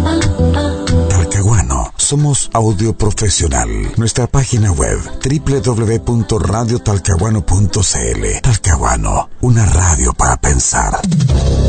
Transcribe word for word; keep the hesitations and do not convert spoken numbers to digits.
Talcahuano, somos audio profesional. Nuestra página web doble u doble u doble u punto radio talcahuano punto c l. Talcahuano, una radio para pensar.